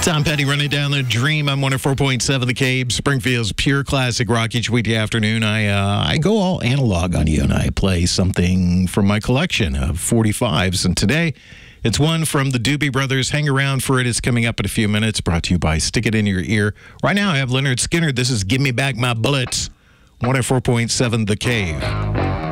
Tom Petty running down the Dream on 104.7 The Cave, Springfield's pure classic rock each weekday afternoon. I go all analog on you, and I play something from my collection of 45s. And today, it's one from the Doobie Brothers. Hang around for it. It's coming up in a few minutes. Brought to you by Stick It In Your Ear. Right now, I have Leonard Skinner. This is Give Me Back My Bullets, 104.7 The Cave.